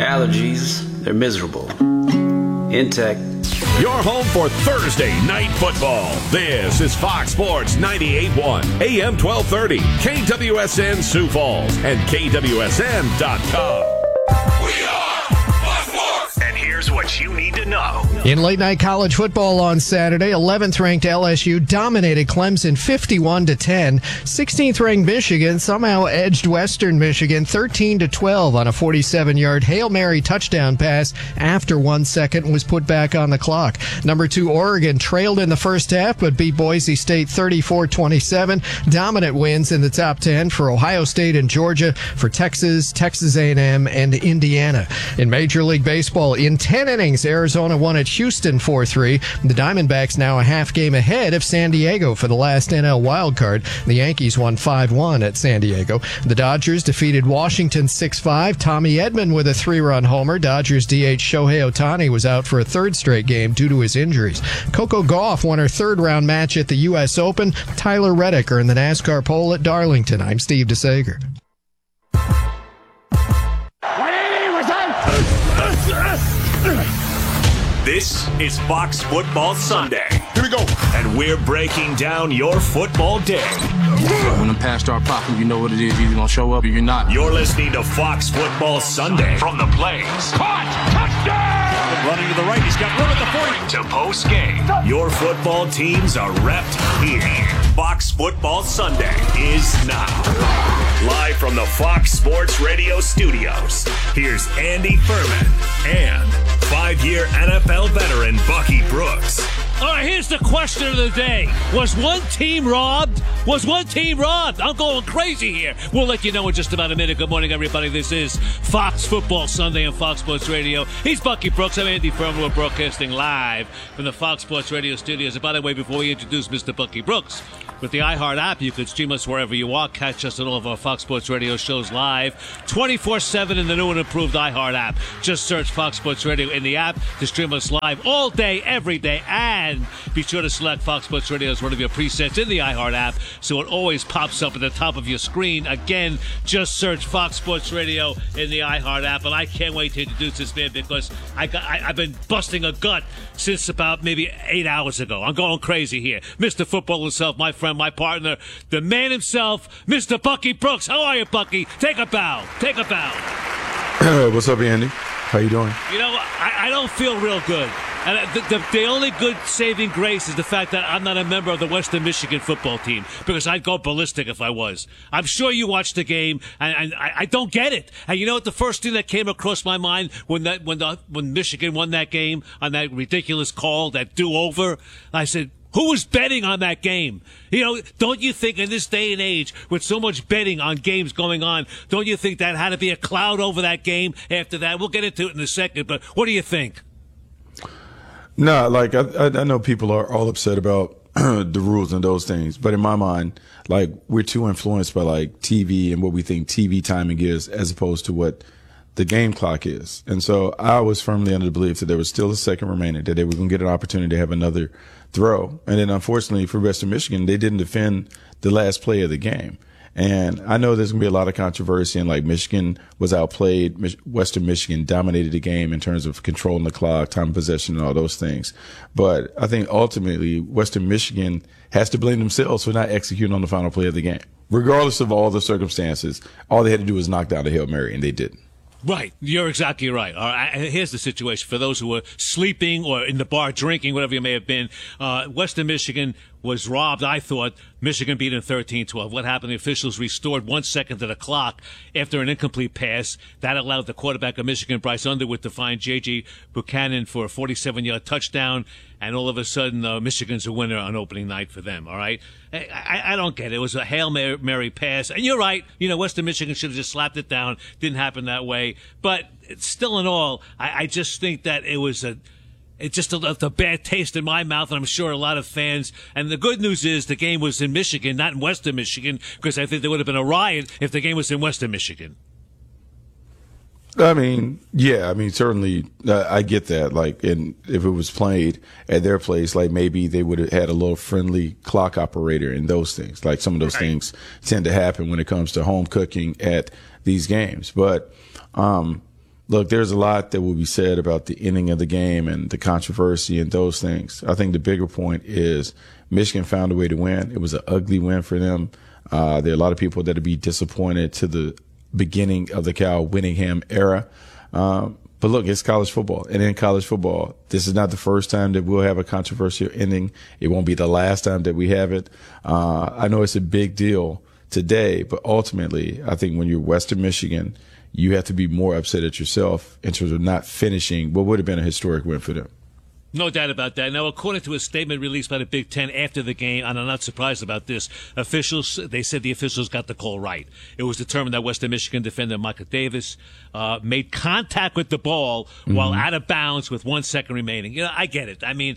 allergies, they're miserable. Intech. Your home for Thursday night football. This is Fox Sports 98.1, AM 1230, KWSN Sioux Falls, and KWSN.com. We are Fox Sports. And here's what you need to know. In late-night college football on Saturday, 11th-ranked LSU dominated Clemson 51-10. 16th-ranked Michigan somehow edged Western Michigan 13-12 on a 47-yard Hail Mary touchdown pass after 1 second was put back on the clock. Number 2 Oregon trailed in the first half but beat Boise State 34-27. Dominant wins in the top 10 for Ohio State and Georgia, for Texas, Texas A&M, and Indiana. In Major League Baseball, in 10 innings, Arizona won at Houston 4-3. The Diamondbacks now a half game ahead of San Diego for the last NL wildcard. The Yankees won 5-1 at San Diego. The Dodgers defeated Washington 6-5. Tommy Edman with a 3-run homer. Dodgers DH Shohei Ohtani was out for a third straight game due to his injuries. Coco Gauff won her third-round match at the U.S. Open. Tyler Reddick earned the NASCAR pole at Darlington. I'm Steve DeSager. This is Fox Football Sunday. Here we go. And we're breaking down your football day. When the pass start popping, you know what it is. You're either going to show up or you're not. You're listening to Fox Football Sunday. From the plays. Caught. Touchdown. Running to the right. He's got room at the 40. To post game. Your football teams are repped here. Fox Football Sunday is now. Live from the Fox Sports Radio studios. Here's Andy Furman and 5-year NFL veteran Bucky Brooks. All right, here's the question of the day. Was one team robbed? Was one team robbed? I'm going crazy here. We'll let you know in just about a minute. Good morning, everybody. This is Fox Football Sunday on Fox Sports Radio. He's Bucky Brooks. I'm Andy Furman. We're broadcasting live from the Fox Sports Radio studios. And by the way, before we introduce Mr. Bucky Brooks, with the iHeart app, you can stream us wherever you are. Catch us at all of our Fox Sports Radio shows live 24/7 in the new and improved iHeart app. Just search Fox Sports Radio in the app to stream us live all day, every day. And be sure to select Fox Sports Radio as one of your presets in the iHeart app so it always pops up at the top of your screen. Again, just search Fox Sports Radio in the iHeart app. And I can't wait to introduce this man because I've been busting a gut since about maybe 8 hours ago. I'm going crazy here. Mr. Football himself, my friend, my partner, the man himself, Mr. Bucky Brooks. How are you, Bucky? Take a bow. Take a bow. What's up, Andy? How you doing? You know, I don't feel real good. And the only good saving grace is the fact that I'm not a member of the Western Michigan football team, because I'd go ballistic if I was. I'm sure you watched the game, and I don't get it. And you know what? The first thing that came across my mind when Michigan won that game on that ridiculous call, that do-over, I said, who was betting on that game? You know, don't you think in this day and age, with so much betting on games going on, don't you think that had to be a cloud over that game after that? We'll get into it in a second, but what do you think? No, like I know people are all upset about the rules and those things, but in my mind, like, we're too influenced by like TV and what we think TV timing is as opposed to what the game clock is. And so I was firmly under the belief that there was still a second remaining, that they were going to get an opportunity to have another throw. And then unfortunately for Western Michigan, they didn't defend the last play of the game. And I know there's going to be a lot of controversy, and like Michigan was outplayed. Western Michigan dominated the game in terms of controlling the clock, time of possession, and all those things. But I think ultimately Western Michigan has to blame themselves for not executing on the final play of the game. Regardless of all the circumstances, all they had to do was knock down a Hail Mary, and they didn't. Right. You're exactly right. All right. Here's the situation. For those who were sleeping or in the bar drinking, whatever you may have been, Western Michigan was robbed, I thought. Michigan beat them 13-12. What happened? The officials restored 1 second to the clock after an incomplete pass. That allowed the quarterback of Michigan, Bryce Underwood, to find J.J. Buchanan for a 47-yard touchdown. And all of a sudden, Michigan's a winner on opening night for them, all right? I don't get it. It was a Hail Mary pass. And you're right. You know, Western Michigan should have just slapped it down. Didn't happen that way. But still in all, I just think that it was it's just left a bad taste in my mouth, and I'm sure a lot of fans. And the good news is the game was in Michigan, not in Western Michigan, because I think there would have been a riot if the game was in Western Michigan. I mean, yeah, certainly I get that. Like, and if it was played at their place, like maybe they would have had a little friendly clock operator and those things. Like some of those things tend to happen when it comes to home cooking at these games. But, Look, there's a lot that will be said about the ending of the game and the controversy and those things. I think the bigger point is Michigan found a way to win. It was an ugly win for them. There are a lot of people that would be disappointed to the beginning of the Cal Whittingham era. But look, it's college football. And in college football, this is not the first time that we'll have a controversial ending. It won't be the last time that we have it. I know it's a big deal today, but ultimately, I think when you're Western Michigan, you have to be more upset at yourself in terms of not finishing what would have been a historic win for them. No doubt about that. Now, according to a statement released by the Big Ten after the game, and I'm not surprised about this, they said the officials got the call right. It was determined that Western Michigan defender Micah Davis made contact with the ball while out of bounds with 1 second remaining. You know, I get it. I mean,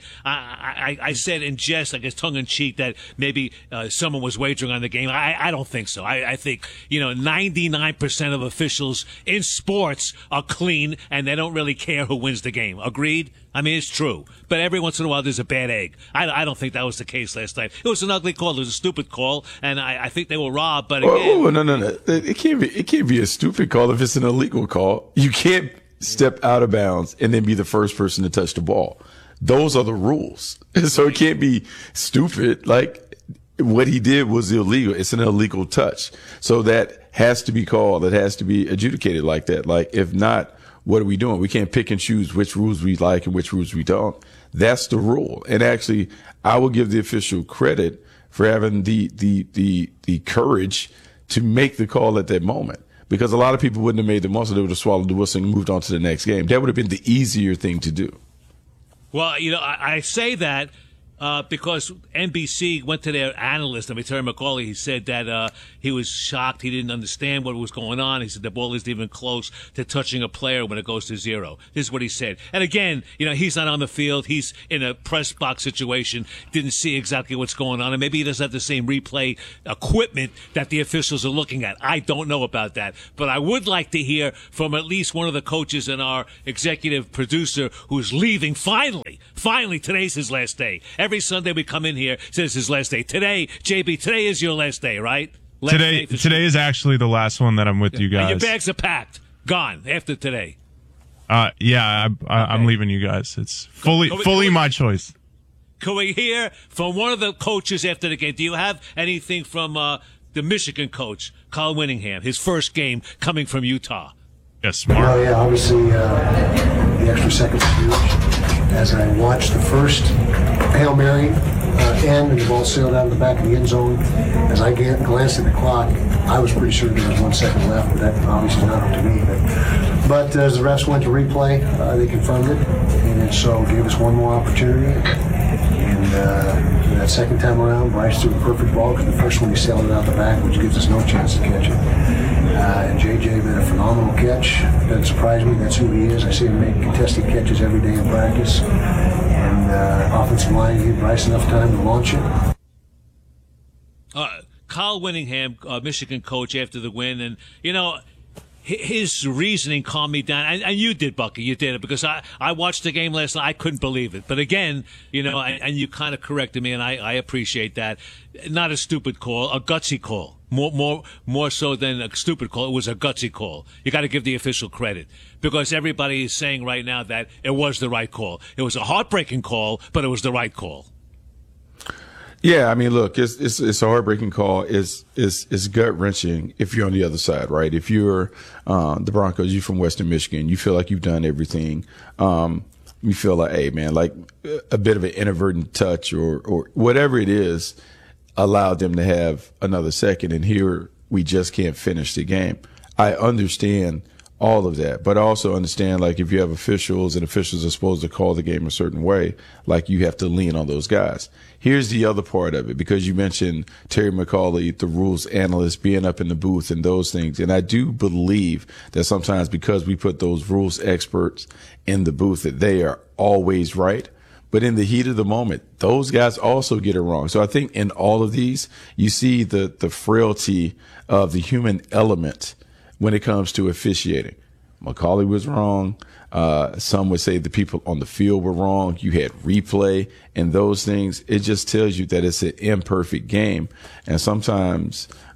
I said in jest, I guess tongue-in-cheek, that maybe someone was wagering on the game. I don't think so. I think, 99% of officials in sports are clean, and they don't really care who wins the game. Agreed? I mean, it's true. But every once in a while, there's a bad egg. I don't think that was the case last night. It was an ugly call. It was a stupid call, and I think they were robbed. But again, no. It can't be a stupid call if it's an illegal call. You can't step out of bounds and then be the first person to touch the ball. Those are the rules. So it can't be stupid. Like, what he did was illegal. It's an illegal touch. So that has to be called. It has to be adjudicated like that. Like, if not, what are we doing? We can't pick and choose which rules we like and which rules we don't. That's the rule. And actually, I will give the official credit for having the courage to make the call at that moment, because a lot of people wouldn't have made the most of it. They would have swallowed the whistle and moved on to the next game. That would have been the easier thing to do. Well, I say that because NBC went to their analyst, Terry McCauley. He said that he was shocked. He didn't understand what was going on. He said the ball isn't even close to touching a player when it goes to zero. This is what he said. And again, he's not on the field. He's in a press box situation. Didn't see exactly what's going on. And maybe he doesn't have the same replay equipment that the officials are looking at. I don't know about that. But I would like to hear from at least one of the coaches and our executive producer who's leaving finally. Finally, today's his last day. Every Sunday we come in here, says his last day. Today, JB, today is your last day, right? Today is actually the last one that I'm with you guys. And your bags are packed, gone after today. Yeah, I'm leaving you guys. It's fully my choice. Can we hear from one of the coaches after the game? Do you have anything from the Michigan coach, Kyle Whittingham, his first game coming from Utah? Yes, smart. Well, yeah, obviously the extra seconds are huge. As I watched the first Hail Mary end and the ball sailed out of the back of the end zone, as I glanced at the clock, I was pretty sure there was 1 second left, but that obviously is not up to me. But as the refs went to replay, they confirmed it, and so gave us one more opportunity. And that second time around, Bryce threw a perfect ball, because the first one he sailed it out the back, which gives us no chance to catch it. And JJ made a phenomenal catch. Doesn't surprise me. That's who he is. I see him make contested catches every day in practice. And offensive line gave Bryce enough time to launch it. Kyle Whittingham, Michigan coach, after the win, and his reasoning calmed me down, and you did, Bucky. You did it, because I watched the game last night. I couldn't believe it, but again, and you kind of corrected me, and I appreciate that. Not a stupid call, a gutsy call. More so than a stupid call. It was a gutsy call. You got to give the official credit, because everybody is saying right now that it was the right call. It was a heartbreaking call, but it was the right call. Yeah, I mean, look, it's a heartbreaking call. It's gut wrenching if you're on the other side, right? If you're the Broncos, you're from Western Michigan, you feel like you've done everything. You feel like, hey, man, like a bit of an inadvertent touch or whatever it is allowed them to have another second, and here we just can't finish the game. I understand all of that, but I also understand, like, if you have officials and officials are supposed to call the game a certain way, like, you have to lean on those guys. Here's the other part of it, because you mentioned Terry McCauley, the rules analyst, being up in the booth and those things. And I do believe that sometimes, because we put those rules experts in the booth, that they are always right. But in the heat of the moment, those guys also get it wrong. So I think in all of these, you see the frailty of the human element when it comes to officiating. McCauley was wrong. Some would say the people on the field were wrong. You had replay and those things. It just tells you that it's an imperfect game. And sometimes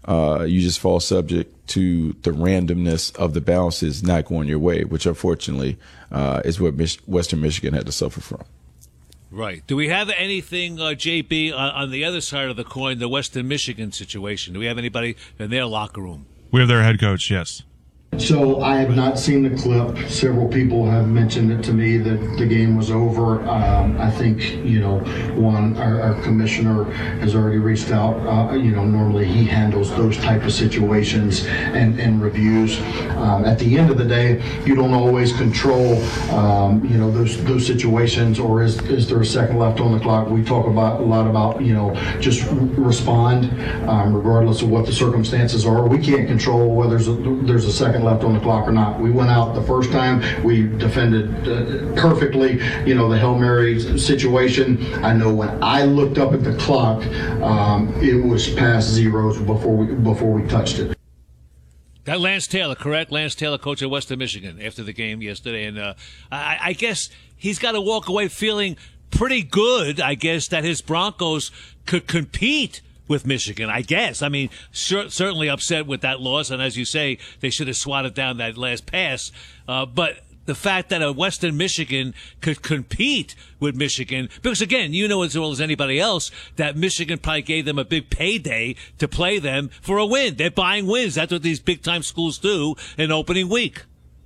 you just fall subject to the randomness of the bounces not going your way, which unfortunately is what Western Michigan had to suffer from. Right. Do we have anything, JB, on the other side of the coin, the Western Michigan situation? Do we have anybody in their locker room? We're their head coach, yes. So I have not seen the clip. Several people have mentioned it to me that the game was over. I think, our commissioner has already reached out. Normally he handles those type of situations and reviews. At the end of the day, you don't always control, those situations, or is there a second left on the clock? We talk a lot about, just respond regardless of what the circumstances are. We can't control whether there's a second left on the clock or not. We went out the first time. We defended perfectly, the Hail Mary situation. I know when I looked up at the clock, it was past zeros before we touched it. That Lance Taylor, correct? Lance Taylor, coach of Western Michigan, after the game yesterday. And I guess he's got to walk away feeling pretty good, I guess, that his Broncos could compete with Michigan, I guess. I mean, certainly upset with that loss, and as you say, they should have swatted down that last pass. But the fact that a Western Michigan could compete with Michigan, because again, you know as well as anybody else that Michigan probably gave them a big payday to play them for a win. They're buying wins. That's what these big-time schools do in opening week.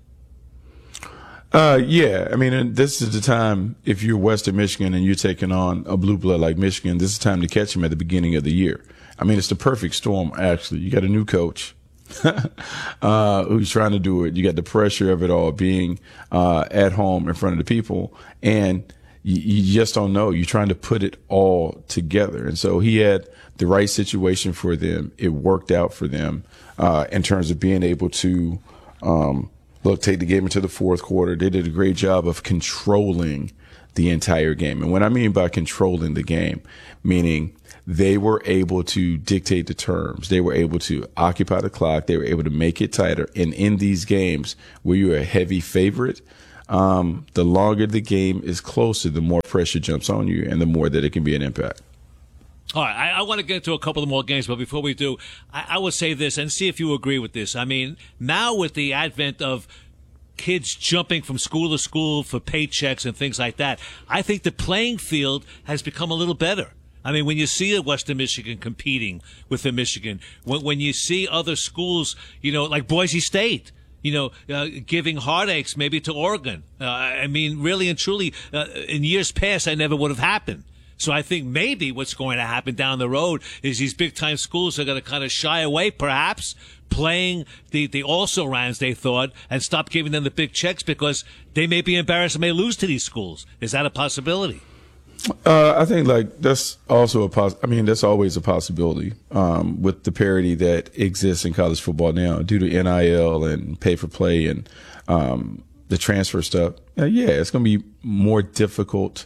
Yeah, I mean, and this is the time, if you're Western Michigan and you're taking on a blue blood like Michigan, this is the time to catch them at the beginning of the year. I mean, it's the perfect storm, actually. You got a new coach who's trying to do it. You got the pressure of it all being at home in front of the people, and you just don't know. You're trying to put it all together. And so he had the right situation for them. It worked out for them in terms of being able to take the game into the fourth quarter. They did a great job of controlling the entire game. And what I mean by controlling the game, meaning they were able to dictate the terms. They were able to occupy the clock. They were able to make it tighter. And in these games where you're a heavy favorite, the longer the game is closer, the more pressure jumps on you and the more that it can be an impact. All right, I want to get into a couple of more games, but before we do, I will say this and see if you agree with this. I mean, now with the advent of kids jumping from school to school for paychecks and things like that, I think the playing field has become a little better. I mean, when you see a Western Michigan competing with a Michigan, when you see other schools, like Boise State, giving heartaches maybe to Oregon. I mean, really and truly, in years past, that never would have happened. So I think maybe what's going to happen down the road is these big-time schools are going to kind of shy away, perhaps, playing the also-rans, they thought, and stop giving them the big checks because they may be embarrassed and may lose to these schools. Is that a possibility? I think that's also that's always a possibility with the parity that exists in college football now due to NIL and pay for play and the transfer stuff. It's going to be more difficult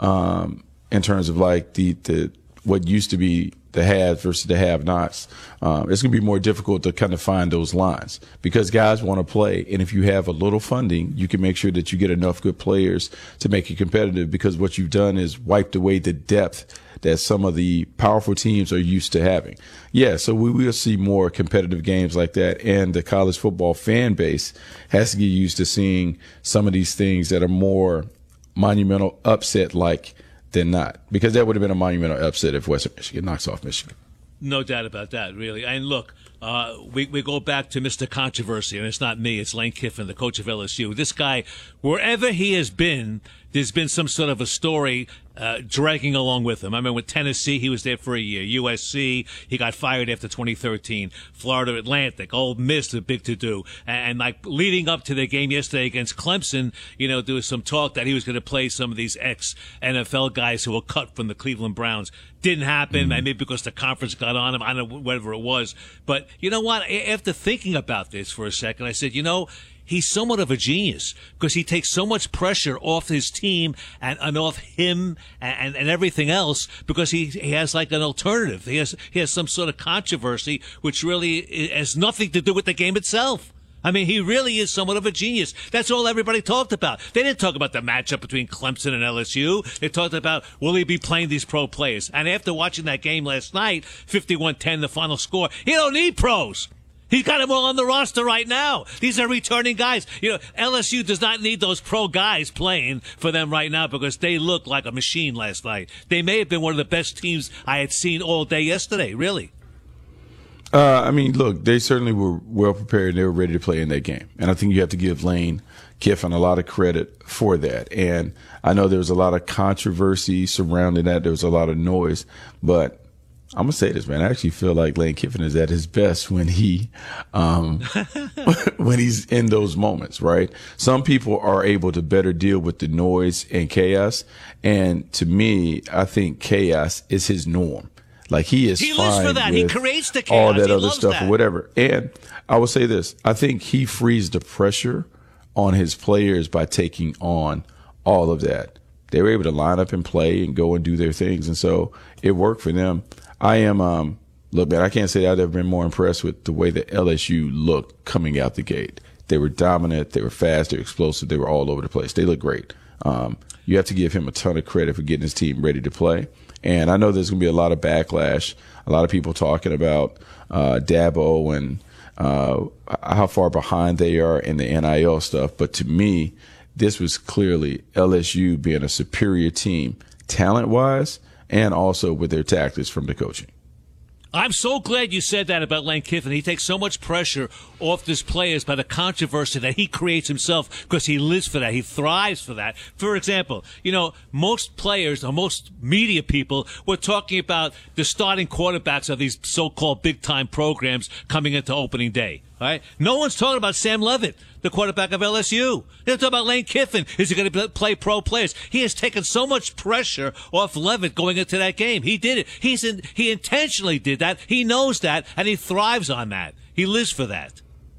in terms of the what used to be the haves versus the have-nots. It's going to be more difficult to kind of find those lines because guys want to play. And if you have a little funding, you can make sure that you get enough good players to make it competitive because what you've done is wiped away the depth that some of the powerful teams are used to having. Yeah, so we will see more competitive games like that. And the college football fan base has to get used to seeing some of these things that are more monumental upset-like than not, because that would have been a monumental upset if Western Michigan knocks off Michigan. No doubt about that, really. And look, we go back to Mr. Controversy, and it's not me, it's Lane Kiffin, the coach of LSU. This guy, wherever he has been, there's been some sort of a story dragging along with him. I mean, with Tennessee, he was there for a year. USC, he got fired after 2013. Florida Atlantic, Ole Miss, the big to-do. And leading up to the game yesterday against Clemson, there was some talk that he was going to play some of these ex-NFL guys who were cut from the Cleveland Browns. Didn't happen, maybe because the conference got on him. I don't know, whatever it was. But you know what? After thinking about this for a second, I said, he's somewhat of a genius because he takes so much pressure off his team and off him and everything else because he has like an alternative. He has some sort of controversy which really has nothing to do with the game itself. I mean, he really is somewhat of a genius. That's all everybody talked about. They didn't talk about the matchup between Clemson and LSU. They talked about, will he be playing these pro players? And after watching that game last night, 51-10, the final score, he don't need pros. He's got them all on the roster right now. These are returning guys. LSU does not need those pro guys playing for them right now because they looked like a machine last night. They may have been one of the best teams I had seen all day yesterday, really. I mean, look, they certainly were well prepared. They were ready to play in that game. And I think you have to give Lane Kiffin a lot of credit for that. And I know there was a lot of controversy surrounding that. There was a lot of noise. But I'm going to say this, man. I actually feel like Lane Kiffin is at his best when he when he's in those moments, right? Some people are able to better deal with the noise and chaos. And to me, I think chaos is his norm. Like he lives for that. He creates the chaos. All that other stuff or whatever. And I will say this. I think he frees the pressure on his players by taking on all of that. They were able to line up and play and go and do their things. And so it worked for them. I am, look, man, I can't say I've ever been more impressed with the way that LSU looked coming out the gate. They were dominant. They were fast. They were explosive. They were all over the place. They look great. You have to give him a ton of credit for getting his team ready to play. And I know there's going to be a lot of backlash, a lot of people talking about Dabo and how far behind they are in the NIL stuff. But to me, this was clearly LSU being a superior team talent-wise and also with their tactics from the coaching. I'm so glad you said that about Lane Kiffin. He takes so much pressure off his players by the controversy that he creates himself because he lives for that. He thrives for that. For example, most players or most media people were talking about the starting quarterbacks of these so-called big-time programs coming into opening day. All right? No one's talking about Sam Leavitt, the quarterback of LSU. They're talking about Lane Kiffin. Is he going to play pro players? He has taken so much pressure off Leavitt going into that game. He did it. He intentionally did that. He knows that, and he thrives on that. He lives for that.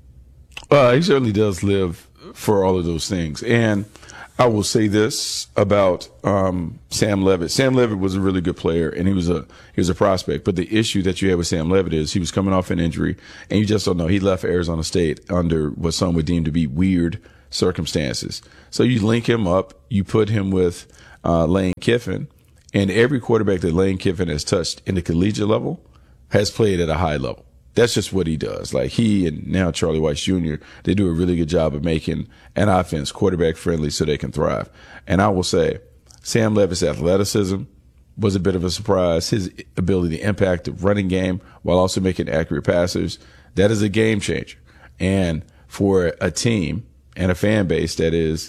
He certainly does live for all of those things. And I will say this about Sam Leavitt. Sam Leavitt was a really good player, and he was a prospect. But the issue that you have with Sam Leavitt is he was coming off an injury, and you just don't know. He left Arizona State under what some would deem to be weird circumstances. So you link him up, you put him with Lane Kiffin, and every quarterback that Lane Kiffin has touched in the collegiate level has played at a high level. That's just what he does. Like he and now Charlie Weiss Jr., they do a really good job of making an offense quarterback friendly so they can thrive. And I will say Sam Leavitt's athleticism was a bit of a surprise. His ability to impact the running game while also making accurate passes, that is a game changer. And for a team and a fan base that is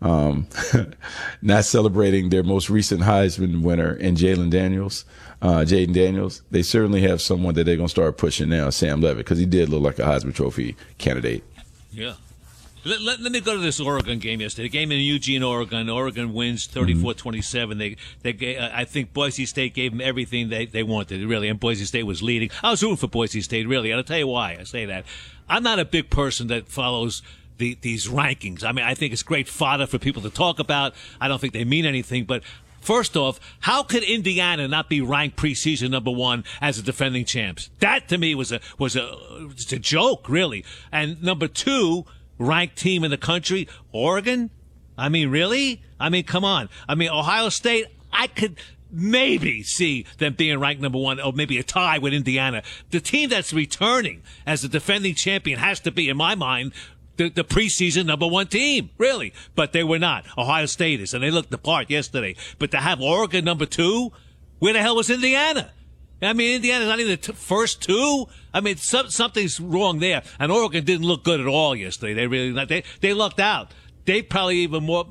not celebrating their most recent Heisman winner in Jaden Daniels, they certainly have someone that they're going to start pushing now, Sam Leavitt, because he did look like a Heisman Trophy candidate. Yeah. Let me go to this Oregon game yesterday. The game in Eugene, Oregon. Oregon wins 34-27. I think Boise State gave them everything they wanted, really, and Boise State was leading. I was rooting for Boise State, really, and I'll tell you why I say that. I'm not a big person that follows these rankings. I mean, I think it's great fodder for people to talk about. I don't think they mean anything, but first off, how could Indiana not be ranked preseason number 1 as a defending champs? That to me was a joke, really. And number 2, ranked team in the country, Oregon? I mean, really? I mean, come on. I mean, Ohio State, I could maybe see them being ranked number 1 or maybe a tie with Indiana. The team that's returning as the defending champion has to be, in my mind, the preseason number 1 team, really. But they were not. Ohio State is, and they looked the part yesterday. But to have Oregon number 2, where the hell was Indiana? I mean, Indiana's not even the first 2. I mean, something's wrong there. And Oregon didn't look good at all yesterday. They lucked out. They probably even more,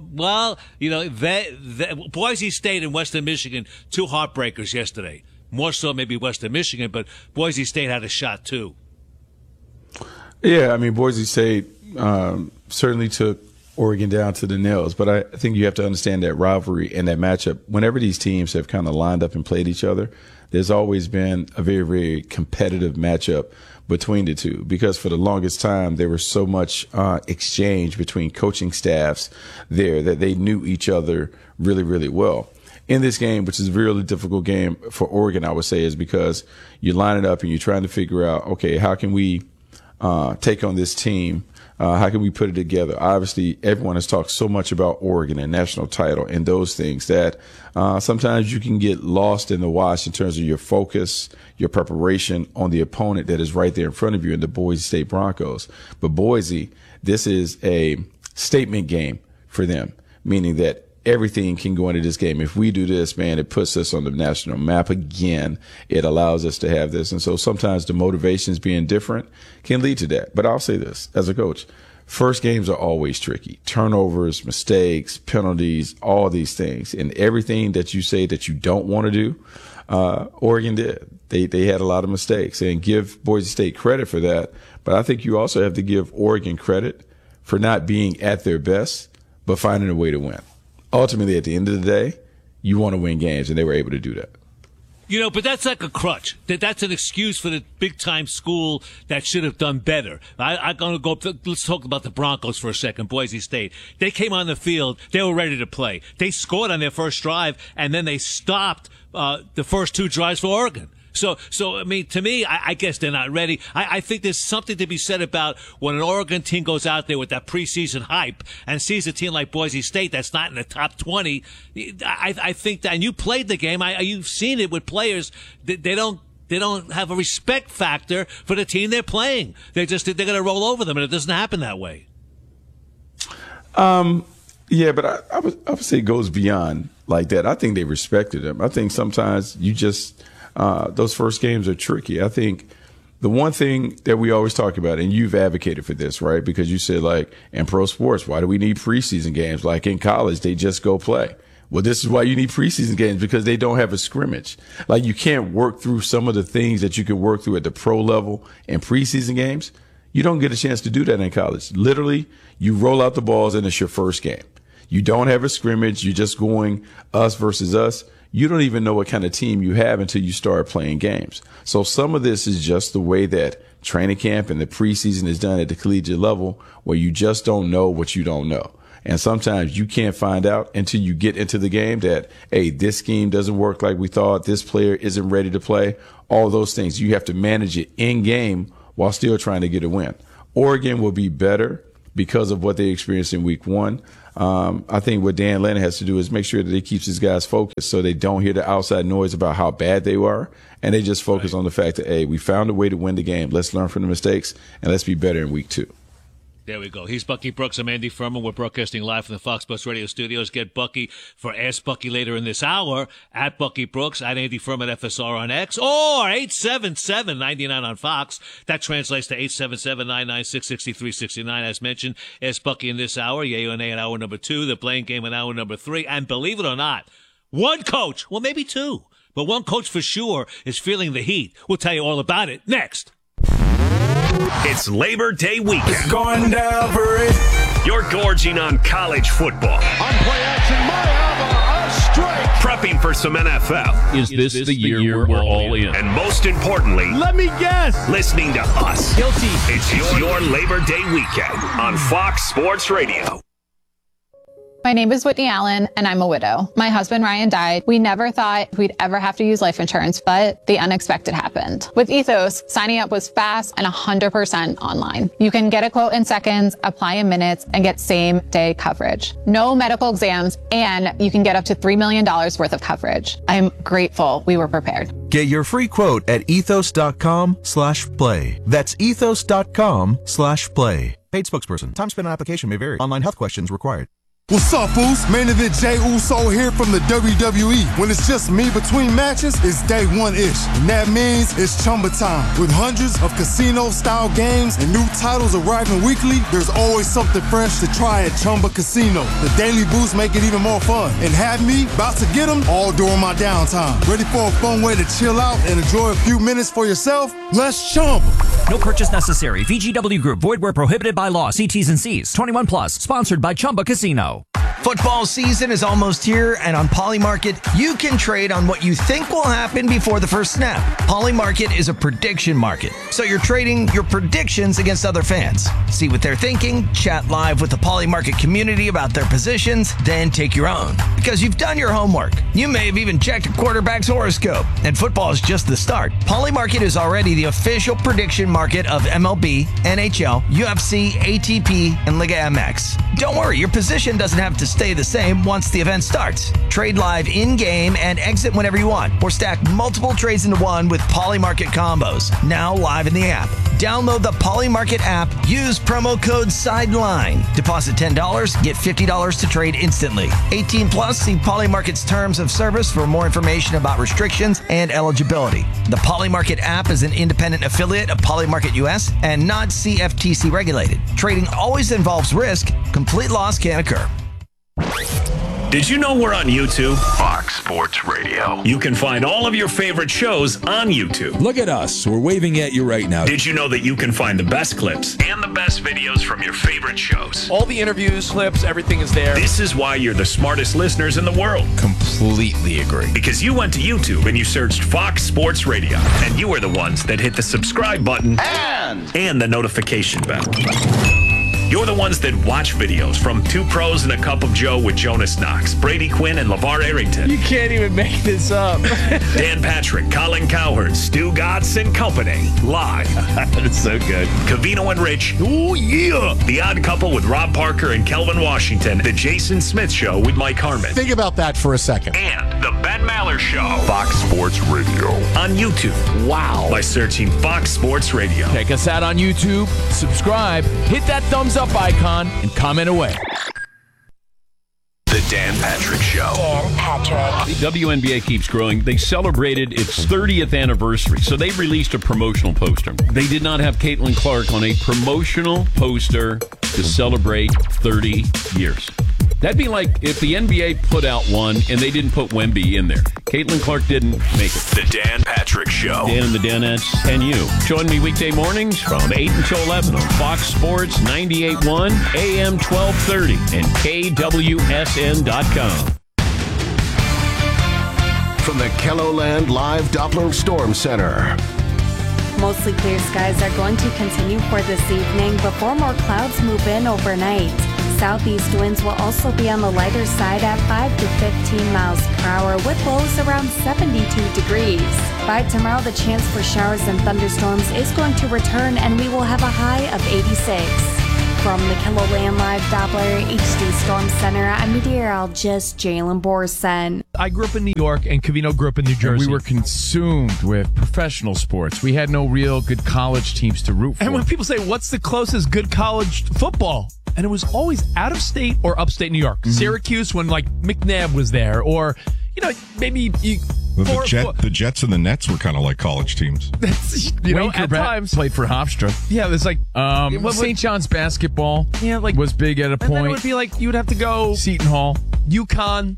Boise State and Western Michigan, 2 heartbreakers yesterday. More so maybe Western Michigan, but Boise State had a shot too. Yeah, I mean, Boise State certainly took Oregon down to the nails, but I think you have to understand that rivalry and that matchup. Whenever these teams have kind of lined up and played each other, there's always been a very, very competitive matchup between the two, because for the longest time there was so much exchange between coaching staffs there that they knew each other really, really well. In this game, which is a really difficult game for Oregon, I would say, is because you line it up and you're trying to figure out, okay, how can we take on this team How can we put it together? Obviously, everyone has talked so much about Oregon and national title and those things that sometimes you can get lost in the wash in terms of your focus, your preparation on the opponent that is right there in front of you in the Boise State Broncos. But Boise, this is a statement game for them, meaning that everything can go into this game. If we do this, man, it puts us on the national map again. It allows us to have this. And so sometimes the motivations being different can lead to that. But I'll say this as a coach, first games are always tricky. Turnovers, mistakes, penalties, all these things. And everything that you say that you don't want to do, Oregon did. They had a lot of mistakes, and give Boise State credit for that. But I think you also have to give Oregon credit for not being at their best, but finding a way to win. Ultimately, at the end of the day, you want to win games, and they were able to do that. But that's like a crutch. That's an excuse for the big-time school that should have done better. I'm going to go – let's talk about the Broncos for a second, Boise State. They came on the field. They were ready to play. They scored on their first drive, and then they stopped the first two drives for Oregon. So I mean, to me, I guess they're not ready. I think there's something to be said about when an Oregon team goes out there with that preseason hype and sees a team like Boise State that's not in the top 20. I think that, and you played the game. You've seen it with players. They don't have a respect factor for the team they're playing. They're going to roll over them, and it doesn't happen that way. Yeah, but I would say it goes beyond like that. I think they respected them. I think sometimes you just. Those first games are tricky. I think the one thing that we always talk about, and you've advocated for this, right? Because you said, like, in pro sports, why do we need preseason games? Like in college, they just go play. Well, this is why you need preseason games, because they don't have a scrimmage. Like, you can't work through some of the things that you can work through at the pro level in preseason games. You don't get a chance to do that in college. Literally, you roll out the balls and it's your first game. You don't have a scrimmage. You're just going us versus us. You don't even know what kind of team you have until you start playing games. So some of this is just the way that training camp and the preseason is done at the collegiate level, where you just don't know what you don't know. And sometimes you can't find out until you get into the game that, hey, this scheme doesn't work like we thought. This player isn't ready to play. All those things. You have to manage it in game while still trying to get a win. Oregon will be better because of what they experienced in week one. I think what Dan Lannon has to do is make sure that he keeps his guys focused so they don't hear the outside noise about how bad they were, and they just focus on the fact that, hey, we found a way to win the game. Let's learn from the mistakes, and let's be better in week two. There we go. He's Bucky Brooks. I'm Andy Furman. We're broadcasting live from the Fox Sports Radio studios. Get Bucky for Ask Bucky later in this hour at Bucky Brooks, at Andy Furman FSR on X, or 877-99 on Fox. That translates to 877-996-6369. As mentioned, Ask Bucky in this hour. Yay-O-Nay in hour number 2. The Blame Game in hour number 3. And believe it or not, one coach, well, maybe two, but one coach for sure is feeling the heat. We'll tell you all about it next. It's Labor Day weekend. It's going down for it. You're gorging on college football. On play action, Mayava, a strike. Prepping for some NFL. Is this the year we're all in? And most importantly, Let me guess. listening to us. Guilty. It's your Labor Day weekend on Fox Sports Radio. My name is Whitney Allen, and I'm a widow. My husband, Ryan, died. We never thought we'd ever have to use life insurance, but the unexpected happened. With Ethos, signing up was fast and 100% online. You can get a quote in seconds, apply in minutes, and get same-day coverage. No medical exams, and you can get up to $3 million worth of coverage. I'm grateful we were prepared. Get your free quote at ethos.com/play. That's ethos.com/play. Paid spokesperson. Time spent on application may vary. Online health questions required. What's up, Boost? Main event Jey Uso here from the WWE. When it's just me between matches, it's day one-ish. And that means it's Chumba time. With hundreds of casino-style games and new titles arriving weekly, there's always something fresh to try at Chumba Casino. The Daily Boost make it even more fun. And have me about to get them all during my downtime. Ready for a fun way to chill out and enjoy a few minutes for yourself? Let's Chumba. No purchase necessary. VGW Group. Void where prohibited by law. See T's and C's. 21 plus. Sponsored by Chumba Casino. Football season is almost here, and on Polymarket, you can trade on what you think will happen before the first snap. Polymarket is a prediction market, so you're trading your predictions against other fans. See what they're thinking, chat live with the Polymarket community about their positions, then take your own. Because you've done your homework. You may have even checked a quarterback's horoscope, and football is just the start. Polymarket is already the official prediction market of MLB, NHL, UFC, ATP, and Liga MX. Don't worry, your position doesn't have to stay the same once the event starts. Trade live in-game and exit whenever you want, or stack multiple trades into one with Polymarket combos. Now live in the app. Download the Polymarket app. Use promo code SIDELINE. Deposit $10, get $50 to trade instantly. 18 plus, see Polymarket's terms of service for more information about restrictions and eligibility. The Polymarket app is an independent affiliate of Polymarket US and not CFTC regulated. Trading always involves risk. Complete loss can occur. Did you know we're on YouTube? Fox Sports Radio. You can find all of your favorite shows on YouTube. Look at us. We're waving at you right now. Did you know that you can find the best clips and the best videos from your favorite shows? All the interviews, clips, everything is there. This is why you're the smartest listeners in the world. Completely agree. Because you went to YouTube and you searched Fox Sports Radio, and you are the ones that hit the subscribe button and the notification bell. You're the ones that watch videos from Two Pros and a Cup of Joe with Jonas Knox, Brady Quinn, and LeVar Arrington. You can't even make this up. Dan Patrick, Colin Cowherd, Stu Gatz and Company. Live. That's so good. Covino and Rich. Oh, yeah. The Odd Couple with Rob Parker and Kelvin Washington. The Jason Smith Show with Mike Harmon. Think about that for a second. And the Ben Maller Show. Fox Sports Radio. On YouTube. Wow. By searching Fox Sports Radio. Check us out on YouTube. Subscribe. Hit that thumbs up icon and comment away. The Dan Patrick Show. Dan Patrick. The WNBA keeps growing. They celebrated its 30th anniversary, so they released a promotional poster. They did not have Caitlin Clark on a promotional poster to celebrate 30 years. That'd be like if the NBA put out one and they didn't put Wemby in there. Caitlin Clark didn't make it. The Dan Patrick Show. Dan and the Danettes and you. Join me weekday mornings from 8 until 11 on Fox Sports 98.1, AM 1230, and KWSN.com. From the KELOLAND Live Doppler Storm Center. Mostly clear skies are going to continue for this evening before more clouds move in overnight. Southeast winds will also be on the lighter side at 5 to 15 miles per hour with lows around 72 degrees. By tomorrow, the chance for showers and thunderstorms is going to return and we will have a high of 86. From the KELOLAND Live Doppler HD Storm Center, I'm meteorologist Jalen Borson. I grew up in New York and Covino grew up in New Jersey. And we were consumed with professional sports. We had no real good college teams to root for. And when people say, what's the closest good college football? And it was always out of state or upstate New York. Mm-hmm. Syracuse when like McNabb was there, or maybe the Jets and the Nets were kind of like college teams. At times played for Hofstra. Yeah, there's like St. John's basketball. Yeah, like was big at a point. And then it would be like you would have to go Seton Hall, UConn,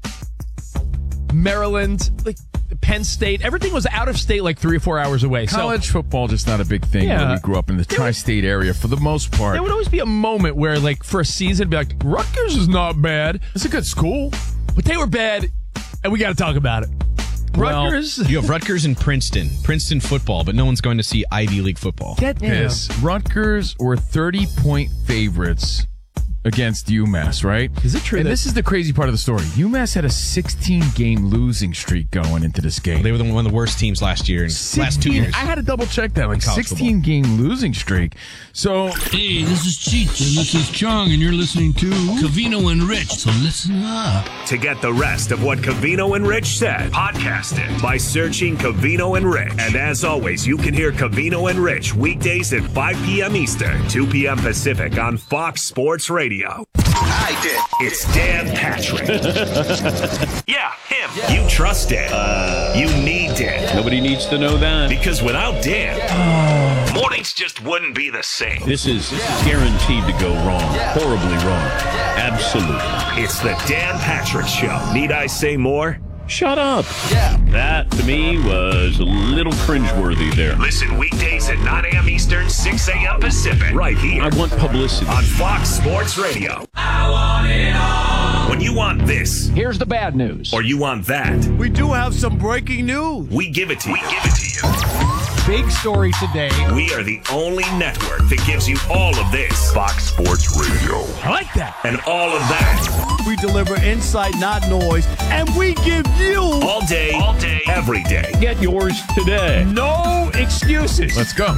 Maryland, like Penn State. Everything was out of state, like 3 or 4 hours away. College football just not a big thing. Yeah. Where we grew up in the tri-state area for the most part. There would always be a moment where, like, for a season, it'd be like, Rutgers is not bad. It's a good school, but they were bad, and we got to talk about it. Rutgers. You have Rutgers and Princeton football, but no one's going to see Ivy League football. Get this. Rutgers were 30-point favorites against UMass, right? Is it true? And this is the crazy part of the story. UMass had a 16-game losing streak going into this game. They were one of the worst teams last year, last 2 years. I had to double check that, like 16-game losing streak. So, hey, this is Cheech, and this is Chong, and you're listening to Covino and Rich, so listen up. To get the rest of what Covino and Rich said, podcast it by searching Covino and Rich. And as always, you can hear Covino and Rich weekdays at 5 p.m. Eastern, 2 p.m. Pacific on Fox Sports Radio. I did. It's Dan Patrick. Yeah, him. Yeah. You trust Dan. You need Dan. Nobody needs to know that. Because without Dan, mornings just wouldn't be the same. This is guaranteed to go wrong. Horribly wrong. Absolutely. It's the Dan Patrick Show. Need I say more? Shut up. Yeah. That, to me, was a little cringeworthy there. Listen weekdays at 9 a.m. Eastern, 6 a.m. Pacific. Right here. I want publicity. On Fox Sports Radio. I want it all. When you want this? Here's the bad news. Or you want that? We do have some breaking news. We give it to you. Big story today. We are the only network that gives you all of this. Fox Sports Radio. I like that. And all of that. We deliver insight, not noise, and we give you all day, every day. Get yours today. No excuses. Let's go.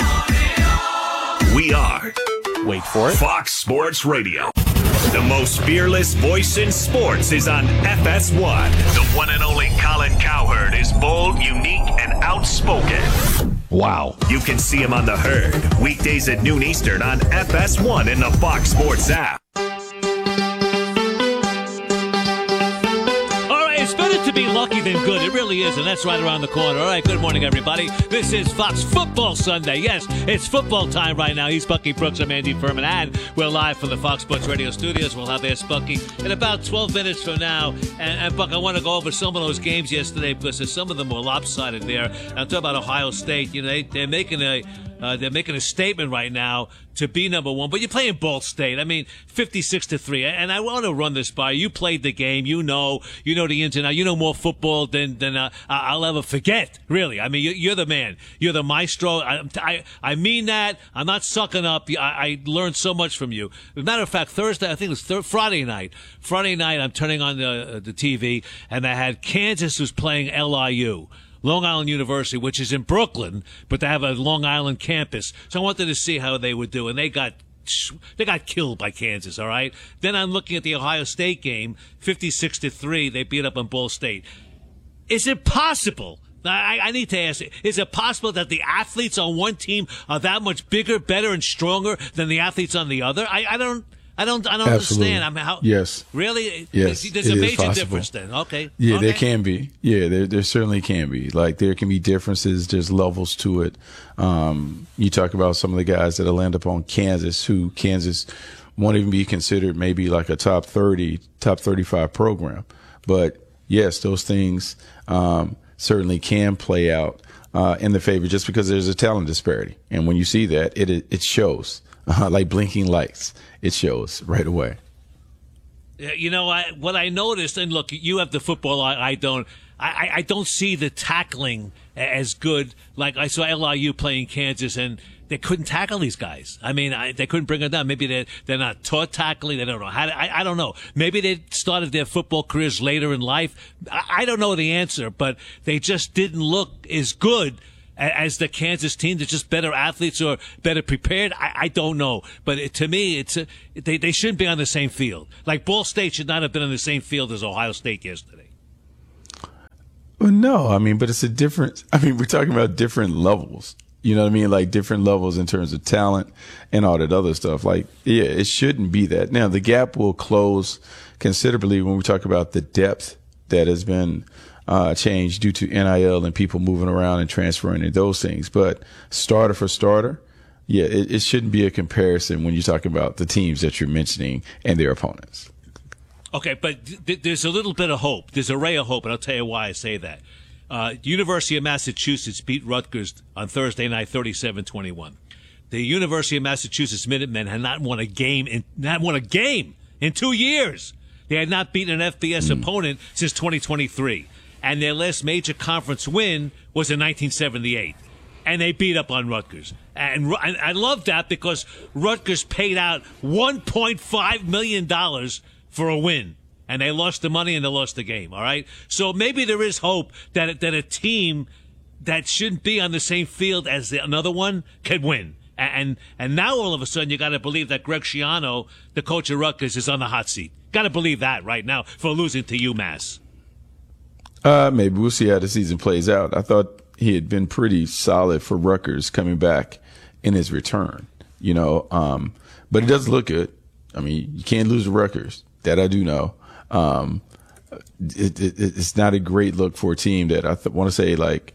We are, wait for it, Fox Sports Radio. The most fearless voice in sports is on FS1. The one and only Colin Cowherd is bold, unique, and outspoken. Wow. You can see him on The Herd, weekdays at noon Eastern on FS1 in the Fox Sports app. To be lucky than good. It really is, and that's right around the corner. All right, good morning, everybody. This is Fox Football Sunday. Yes, it's football time right now. He's Bucky Brooks. I'm Andy Furman, and we're live from the Fox Sports Radio studios. We'll have Ask Bucky in about 12 minutes from now. And Buck, I want to go over some of those games yesterday because some of them were lopsided there. I'm talking about Ohio State. You know, they're making a statement right now to be number one, but you're playing Ball State. I mean, 56-3. And I want to run this by you. Played the game. You know the ins and outs. You know more football than I'll ever forget. Really. I mean, you're the man. You're the maestro. I mean that. I'm not sucking up. I learned so much from you. As a matter of fact, Thursday, I think it was Friday night. I'm turning on the TV, and I had Kansas was playing LIU. Long Island University, which is in Brooklyn, but they have a Long Island campus. So I wanted to see how they would do, and they got killed by Kansas, all right? Then I'm looking at the Ohio State game, 56-3. They beat up on Ball State. Is it possible? I need to ask, is it possible that the athletes on one team are that much bigger, better, and stronger than the athletes on the other? I don't understand. I mean, how? Yes. Really? Yes. There's a major difference then. Okay. Yeah, okay. There can be. Yeah, there certainly can be. Like, there can be differences. There's levels to it. You talk about some of the guys that'll end up on Kansas, who Kansas won't even be considered maybe like a top 30, top 35 program. But yes, those things certainly can play out in the favor just because there's a talent disparity. And when you see that, it shows. Like blinking lights, it shows right away. You know, what I noticed, and look, you have the football. I don't see the tackling as good. Like I saw LIU playing Kansas, and they couldn't tackle these guys. I mean, they couldn't bring them down. Maybe they're not taught tackling. They don't know how to, I don't know. Maybe they started their football careers later in life. I don't know the answer, but they just didn't look as good as the Kansas team. They're just better athletes or better prepared. I don't know. But to me, they shouldn't be on the same field. Like Ball State should not have been on the same field as Ohio State yesterday. Well, no, I mean, but it's we're talking about different levels. You know what I mean? Like different levels in terms of talent and all that other stuff. Like, yeah, it shouldn't be that. Now, the gap will close considerably when we talk about the depth that has been changed due to NIL and people moving around and transferring and those things. But starter for starter, yeah, it shouldn't be a comparison when you're talking about the teams that you're mentioning and their opponents. Okay, but there's a little bit of hope. There's a ray of hope, and I'll tell you why I say that. University of Massachusetts beat Rutgers on Thursday night 37-21. The University of Massachusetts Minutemen had not won a game in 2 years. They had not beaten an FBS opponent since 2023. And their last major conference win was in 1978. And they beat up on Rutgers. And I love that because Rutgers paid out $1.5 million for a win. And they lost the money and they lost the game, all right? So maybe there is hope that a team that shouldn't be on the same field as another one could win. And now all of a sudden you got to believe that Greg Schiano, the coach of Rutgers, is on the hot seat. Got to believe that right now for losing to UMass. Maybe we'll see how the season plays out. I thought he had been pretty solid for Rutgers coming back in his return, you know. But it does look good. I mean, you can't lose to Rutgers. That I do know. It's not a great look for a team that I want to say like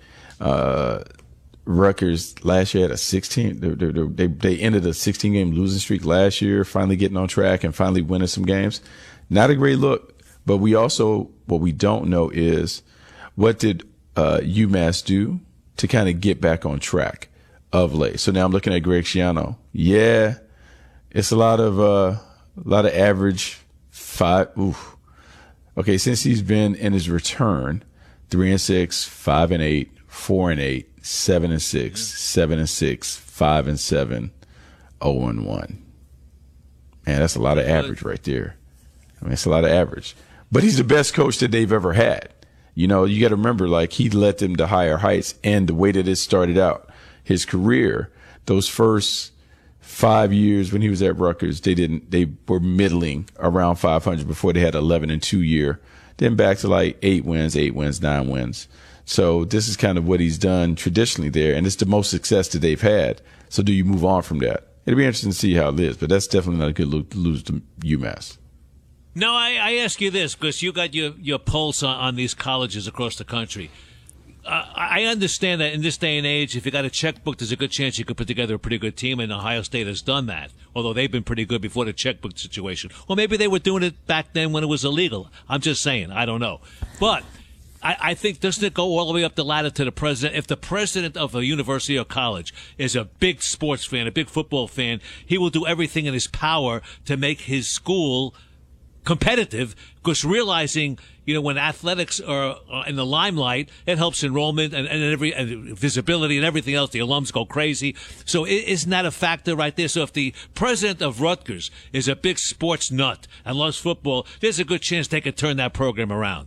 Rutgers last year had a 16. They ended a 16-game losing streak last year, finally getting on track and finally winning some games. Not a great look. But what we don't know is what did UMass do to kind of get back on track of late. So now I'm looking at Greg Schiano. Yeah, it's a lot of average Okay, since he's been in his return, 3-6, 5-8, 4-8, 7-6, 7-6, 5-7, 0-1. Man, that's a lot of average right there. I mean, it's a lot of average. But he's the best coach that they've ever had. You know, you got to remember, like, he led them to higher heights. And the way that it started out, his career, those first 5 years when he was at Rutgers, they were middling around 500 before they had 11-2 year. Then back to like 8 wins, 9 wins. So this is kind of what he's done traditionally there. And it's the most success that they've had. So do you move on from that? It'll be interesting to see how it is, but that's definitely not a good look to lose to UMass. No, I ask you this because you got your pulse on these colleges across the country. I understand that in this day and age, if you got a checkbook, there's a good chance you could put together a pretty good team, and Ohio State has done that, although they've been pretty good before the checkbook situation. Or maybe they were doing it back then when it was illegal. I'm just saying. I don't know. But I think, doesn't it go all the way up the ladder to the president? If the president of a university or college is a big sports fan, a big football fan, he will do everything in his power to make his school competitive, because realizing, you know, when athletics are in the limelight, it helps enrollment and visibility and everything else. The alums go crazy. So isn't that a factor right there? So if the president of Rutgers is a big sports nut and loves football, there's a good chance they could turn that program around.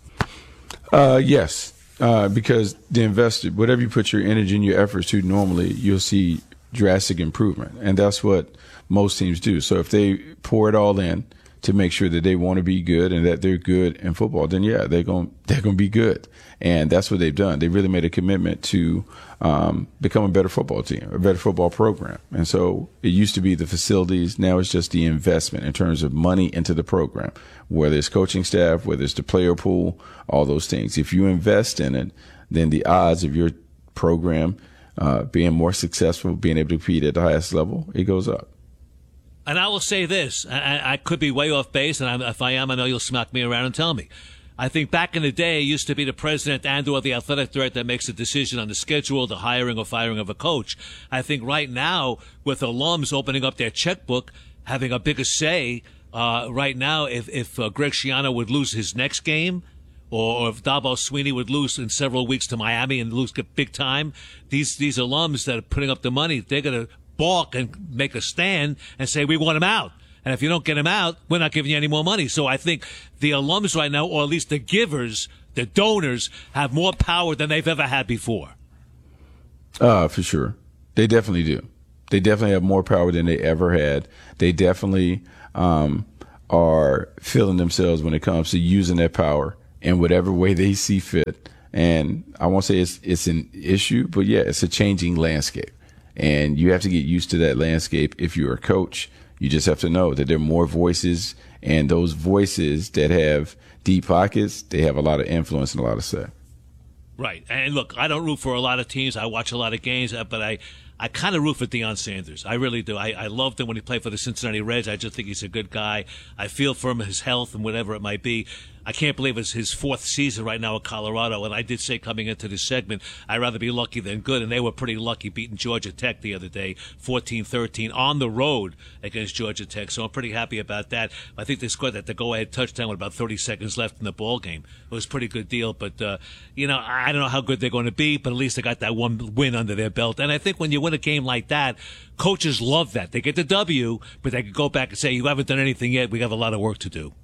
Yes, because the investor, whatever you put your energy and your efforts to, normally you'll see drastic improvement. And that's what most teams do. So if they pour it all in to make sure that they want to be good and that they're good in football, then yeah, they're going to be good. And that's what they've done. They really made a commitment to become a better football team, a better football program. And so it used to be the facilities. Now it's just the investment in terms of money into the program, whether it's coaching staff, whether it's the player pool, all those things. If you invest in it, then the odds of your program being more successful, being able to compete at the highest level, it goes up. And I will say this, I could be way off base, and if I am, I know you'll smack me around and tell me. I think back in the day, it used to be the president and or the athletic director that makes a decision on the schedule, the hiring or firing of a coach. I think right now, with alums opening up their checkbook, having a bigger say, right now, if Greg Schiano would lose his next game, or if Dabo Swinney would lose in several weeks to Miami and lose big time, these alums that are putting up the money, they're going to balk and make a stand and say, we want him out. And if you don't get him out, we're not giving you any more money. So I think the alums right now, or at least the givers, the donors, have more power than they've ever had before. For sure. They definitely do. They definitely have more power than they ever had. They definitely are feeling themselves when it comes to using that power in whatever way they see fit. And I won't say it's an issue, but yeah, it's a changing landscape. And you have to get used to that landscape if you're a coach. You just have to know that there are more voices, and those voices that have deep pockets, they have a lot of influence and a lot of say. Right. And look, I don't root for a lot of teams. I watch a lot of games, but I kind of root for Deion Sanders. I really do. I loved him when he played for the Cincinnati Reds. I just think he's a good guy. I feel for him, his health and whatever it might be. I can't believe it's his fourth season right now at Colorado. And I did say coming into this segment, I'd rather be lucky than good. And they were pretty lucky beating Georgia Tech the other day, 14-13 on the road against Georgia Tech. So I'm pretty happy about that. I think they scored the go-ahead touchdown with about 30 seconds left in the ball game. It was a pretty good deal. But, I don't know how good they're going to be, but at least they got that one win under their belt. And I think when you win a game like that, coaches love that. They get the W, but they can go back and say, you haven't done anything yet. We have a lot of work to do.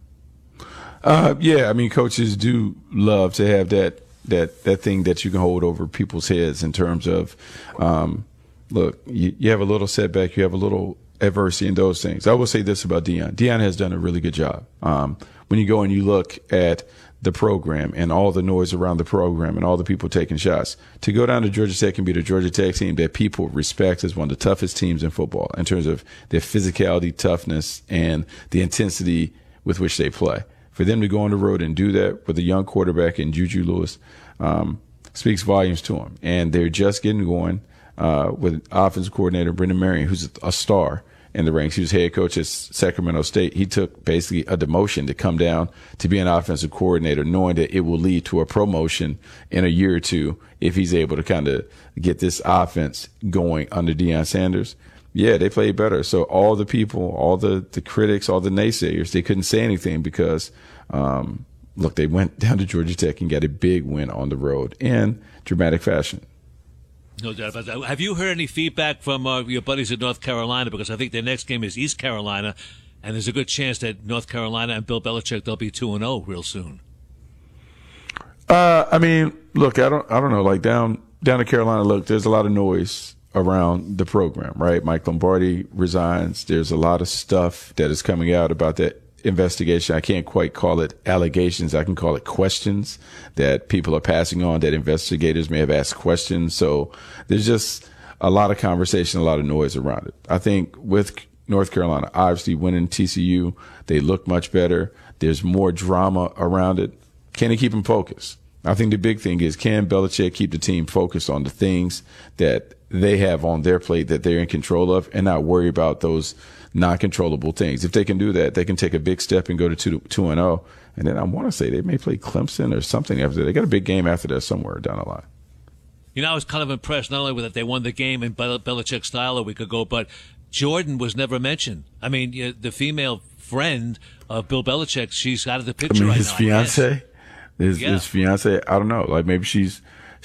Yeah, I mean, coaches do love to have that thing that you can hold over people's heads in terms of, look, you have a little setback, you have a little adversity in those things. I will say this about Deion. Deion has done a really good job. When you go and you look at the program and all the noise around the program and all the people taking shots, to go down to Georgia Tech and be the Georgia Tech team that people respect as one of the toughest teams in football in terms of their physicality, toughness, and the intensity with which they play. For them to go on the road and do that with a young quarterback in Juju Lewis speaks volumes to them. And they're just getting going with offensive coordinator Brendan Marion, who's a star in the ranks. He was head coach at Sacramento State. He took basically a demotion to come down to be an offensive coordinator, knowing that it will lead to a promotion in a year or two if he's able to kind of get this offense going under Deion Sanders. Yeah, they played better. So all the people, all the critics, all the naysayers, they couldn't say anything because, look, they went down to Georgia Tech and got a big win on the road in dramatic fashion. No doubt about that. Have you heard any feedback from your buddies at North Carolina? Because I think their next game is East Carolina, and there's a good chance that North Carolina and Bill Belichick, they'll be 2-0 real soon. I mean, look, I don't know. Like down in Carolina, look, there's a lot of noise around the program, right? Mike Lombardi resigns. There's a lot of stuff that is coming out about that investigation. I can't quite call it allegations. I can call it questions that people are passing on, that investigators may have asked questions. So there's just a lot of conversation, a lot of noise around it. I think with North Carolina, obviously winning TCU, they look much better. There's more drama around it. Can he keep them focused? I think the big thing is, can Belichick keep the team focused on the things that they have on their plate that they're in control of and not worry about those non-controllable things? If they can do that, they can take a big step and go to 2-0. And then I want to say they may play Clemson or something after that. They got a big game after that somewhere down the line. You know, I was kind of impressed not only with that they won the game in Belichick style a week ago, but Jordan was never mentioned. I mean, the female friend of Bill Belichick, she's out of the picture right now. His fiance? His fiance, I don't know. Like maybe she's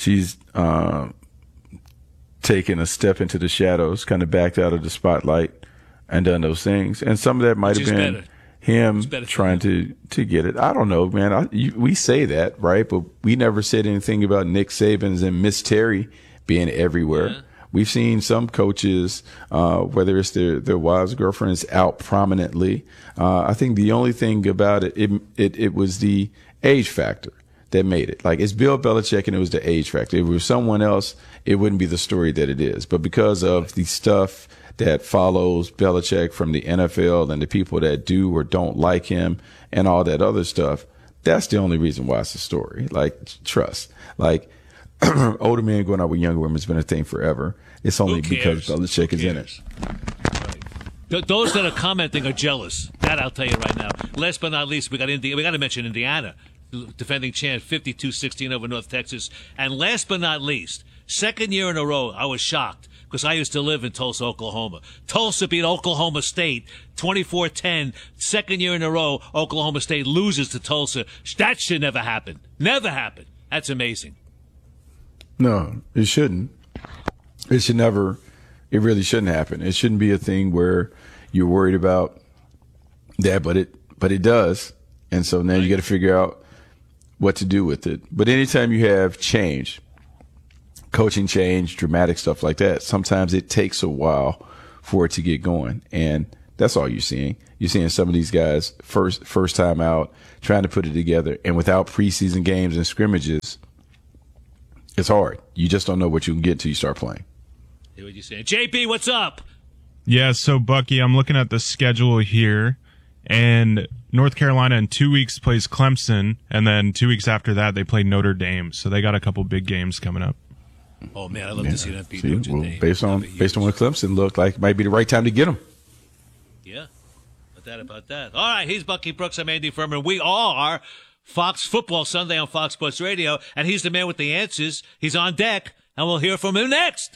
taken a step into the shadows, kind of backed out of the spotlight and done those things. And some of that might have been him trying to get it. I don't know, man. We say that, right? But we never said anything about Nick Saban's and Miss Terry being everywhere. Yeah. We've seen some coaches, whether it's their wives, girlfriends, out prominently. I think the only thing about it was the age factor that made it. Like, it's Bill Belichick and it was the age factor. If it was someone else, it wouldn't be the story that it is. But because of the stuff that follows Belichick from the NFL and the people that do or don't like him and all that other stuff, that's the only reason why it's a story. Like, trust. Like, older men going out with younger women has been a thing forever. It's only because Belichick is in it. Right. Those that are commenting are jealous. That I'll tell you right now. Last but not least, we got to mention Indiana, defending champ, 52-16 over North Texas. And last but not least, second year in a row, I was shocked because I used to live in Tulsa, Oklahoma. Tulsa beat Oklahoma State 24-10. Second year in a row, Oklahoma State loses to Tulsa. That should never happen. Never happen. That's amazing. No, it shouldn't. It should never. It really shouldn't happen. It shouldn't be a thing where you're worried about that, but it does. And so now you got to figure out what to do with it. But anytime you have change, coaching change, dramatic stuff like that, sometimes it takes a while for it to get going. And that's all you're seeing. You're seeing some of these guys first time out trying to put it together. And without preseason games and scrimmages, it's hard. You just don't know what you can get till you start playing. Hear what you're saying. JB, what's up? Yeah, so Bucky, I'm looking at the schedule here, and North Carolina in 2 weeks plays Clemson, and then 2 weeks after that they play Notre Dame. So they got a couple big games coming up. Oh man, I'd love to see that beat Notre Dame. Based on what Clemson looked like, it might be the right time to get them. Yeah, about that. All right, he's Bucky Brooks. I'm Andy Furman. We are Fox Football Sunday on Fox Sports Radio, and he's the man with the answers. He's on deck, and we'll hear from him next.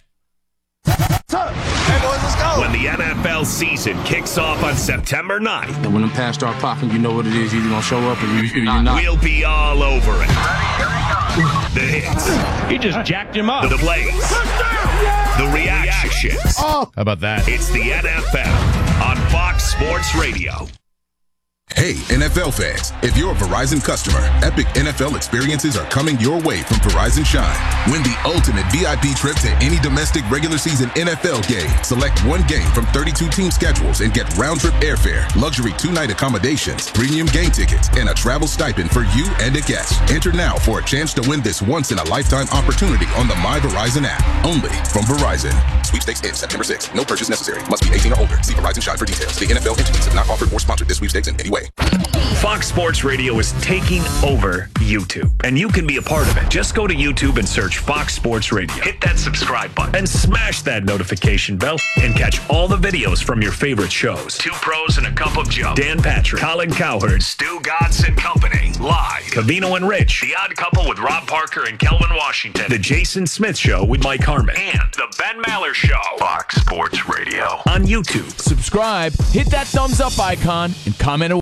Hey boys, let's go. When the NFL season kicks off on September 9th. And when them pass start popping, you know what it is. You're going to show up or you're not. We'll be all over it. The hits. He just jacked him up. The plays. The reactions. How about that? It's the NFL on Fox Sports Radio. Hey, NFL fans, if you're a Verizon customer, epic NFL experiences are coming your way from Verizon Shine. Win the ultimate VIP trip to any domestic regular season NFL game. Select one game from 32 team schedules and get round-trip airfare, luxury 2-night accommodations, premium game tickets, and a travel stipend for you and a guest. Enter now for a chance to win this once-in-a-lifetime opportunity on the My Verizon app. Only from Verizon. Sweepstakes ends September 6th. No purchase necessary. Must be 18 or older. See Verizon Shine for details. The NFL entities have not offered or sponsored this sweepstakes in any way. Fox Sports Radio is taking over YouTube, and you can be a part of it. Just go to YouTube and search Fox Sports Radio. Hit that subscribe button and smash that notification bell and catch all the videos from your favorite shows. Two Pros and a Cup of Joe, Dan Patrick, Colin Cowherd, Stu Godson Company, Live, Covino and Rich, The Odd Couple with Rob Parker and Kelvin Washington, The Jason Smith Show with Mike Harmon, and The Ben Maller Show. Fox Sports Radio on YouTube. Subscribe, hit that thumbs up icon, and comment.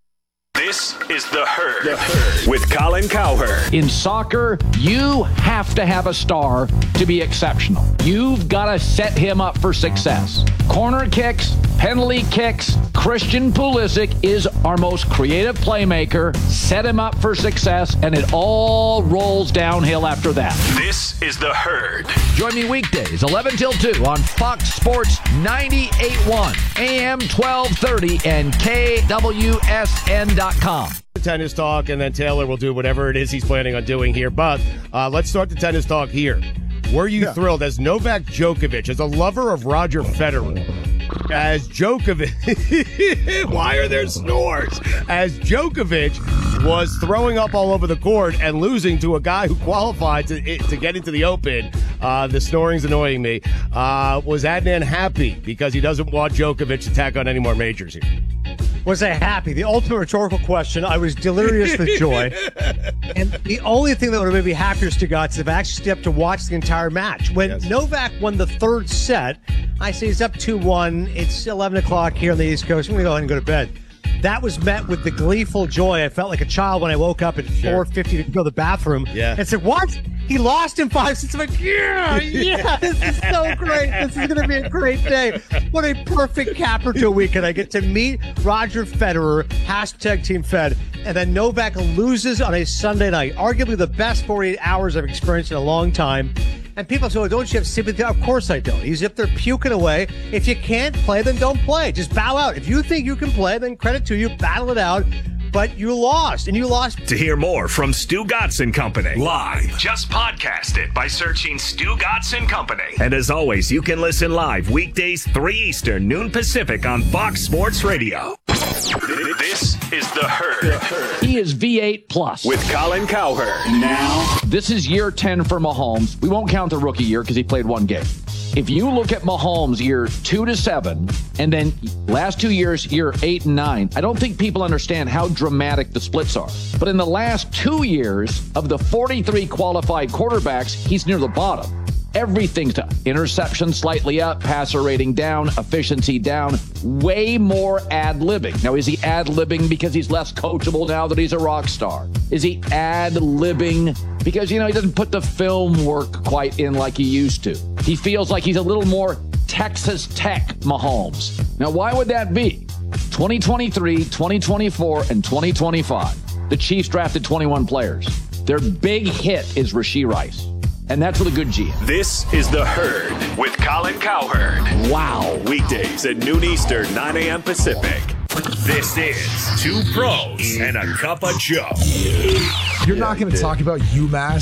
This is The Herd, with Colin Cowherd. In soccer, you have to have a star to be exceptional. You've got to set him up for success. Corner kicks, penalty kicks. Christian Pulisic is our most creative playmaker. Set him up for success, and it all rolls downhill after that. This is The Herd. Join me weekdays, 11 till 2 on Fox Sports 98.1, AM 1230, and KWSN.com. Tennis talk, and then Taylor will do whatever it is he's planning on doing here. But let's start the tennis talk here. Were you thrilled as Novak Djokovic, as a lover of Roger Federer, as Djokovic, why are there snores? As Djokovic was throwing up all over the court and losing to a guy who qualified to get into the Open. The snoring's annoying me. Was Adnan happy because he doesn't want Djokovic to tack on any more majors here? Was I happy? The ultimate rhetorical question. I was delirious with joy. And the only thing that would have made me happier, Stugatz, is if I actually stepped to watch the entire match. When Novak won the third set, I say he's up 2-1. It's 11 o'clock here on the East Coast. I'm going to go ahead and go to bed. That was met with the gleeful joy. I felt like a child when I woke up at 4:50 to go to the bathroom. Yeah. And said, what? He lost in 5 sets. I'm like, yeah, this is so great. This is going to be a great day. What a perfect capper to a weekend. I get to meet Roger Federer, hashtag Team Fed, and then Novak loses on a Sunday night. Arguably the best 48 hours I've experienced in a long time. And people say, oh, don't you have sympathy? Of course I don't. He's if they're puking away. If you can't play, then don't play. Just bow out. If you think you can play, then credit to you. Battle it out. But you lost, and you lost. To hear more from Stu Gatz and Company live, just podcast it by searching Stu Gatz and Company. And as always, you can listen live weekdays 3 Eastern, noon Pacific on Fox Sports Radio. This is The Herd. He is V8 plus with Colin Cowherd. Now, this is year 10 for Mahomes. We won't count the rookie year because he played one game. If you look at Mahomes year 2 to 7, and then last 2 years, year 8 and 9, I don't think people understand how dramatic the splits are. But in the last 2 years, of the 43 qualified quarterbacks, he's near the bottom. Everything's down. Interception slightly up, passer rating down, efficiency down, way more ad-libbing. Now, is he ad-libbing because he's less coachable now that he's a rock star? Is he ad-libbing because, he doesn't put the film work quite in like he used to? He feels like he's a little more Texas Tech Mahomes. Now, why would that be? 2023, 2024, and 2025. The Chiefs drafted 21 players. Their big hit is Rashee Rice. And that's with a good GM. This is The Herd with Colin Cowherd. Wow. Weekdays at noon Eastern, 9 a.m. Pacific. This is Two Pros and a Cup of Joe. You're not going to talk about UMass